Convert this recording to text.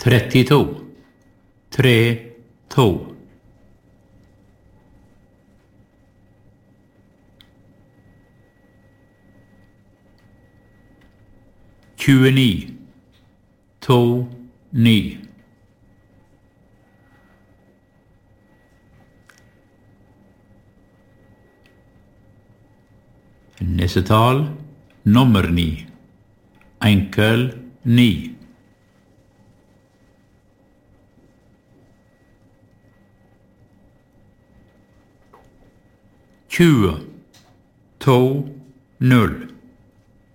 32, 3, 2. Tjueni, 2, 9. Nessetall, nummer 9. Enkel 9. 20, 2, 0.